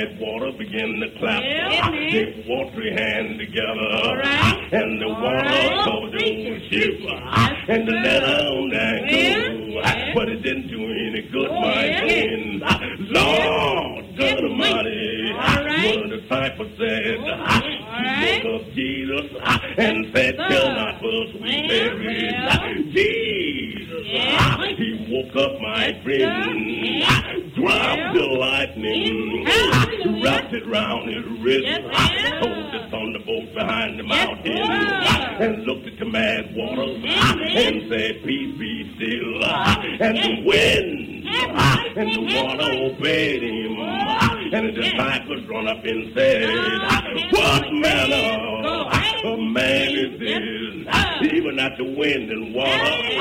Water began to clap. They water their hand together. Right. And the water covered the old ship. And the letter on that go. But it didn't do any good, my friend. Lord God Almighty. One of the disciples said, he spoke of Jesus and said, tell not us we buried Jesus. He woke up, my friend, dropped the lightning, wrapped it round his wrist, told the thunderbolt behind the mountain, and looked at the mad waters and said, peace be still. And the wind and the water obeyed him. And the disciples run up and said, what manner of man is this? Even at the wind and water